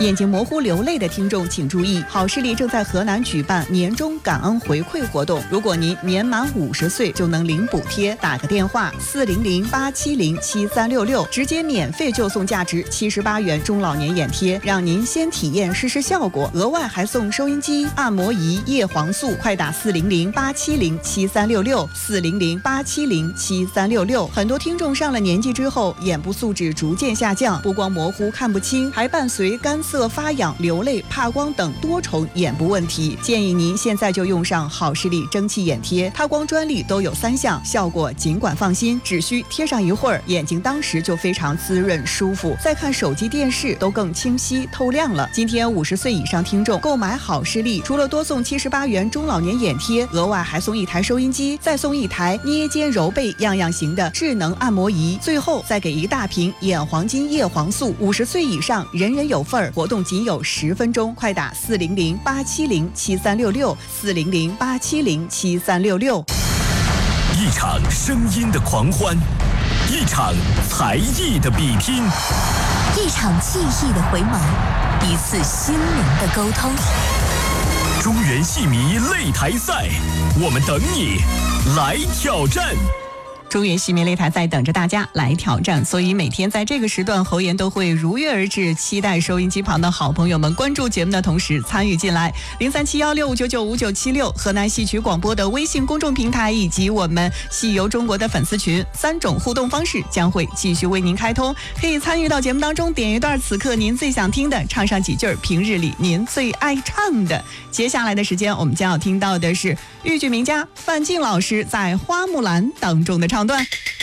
眼睛模糊流泪的听众请注意，好视力正在河南举办年终感恩回馈活动，如果您年满50岁就能领补贴，打个电话400-870-7366，直接免费就送价值78元中老年眼贴，让您先体验试试效果，额外还送收音机、按摩仪、叶黄素，快打400-870-7366，400-870-7366。很多听众上了年纪之后，眼部素质逐渐下降，不光模糊看不清，还伴随干涩、发痒、流泪、怕光等多重眼部问题。建议您现在就用上好视力蒸汽眼贴，它光专利都有3项，效果尽管放心，只需贴上一会儿，眼睛当时就非常滋润舒服，再看手机电视都更清晰透亮了。今天50岁以上听众购买好视力，除了多送78元中老年眼贴，额外还送1台收音机，再送1台捏肩揉背样样行的智能按摩仪，最后再给1大瓶眼黄金叶黄素。50岁以上人人有份儿，活动仅有10分钟，快打400-870-7366，400-870-7366。 一场声音的狂欢，一场才艺的比拼， 一场记忆的回眸，一次心灵的沟通。 中原戏迷擂台赛，我们等你来挑战。 中原戏迷擂台赛等着大家来挑战，所以每天在这个时段，侯岩都会如约而至，期待收音机旁的好朋友们关注节目的同时参与进来。037165995976，河南戏曲广播的微信公众平台以及我们戏游中国的粉丝群，3种互动方式将会继续为您开通，可以参与到节目当中，点一段此刻您最想听的，唱上几句平日里您最爱唱的。接下来的时间，我们将要听到的是豫剧名家范进老师在《花木兰》当中的唱段。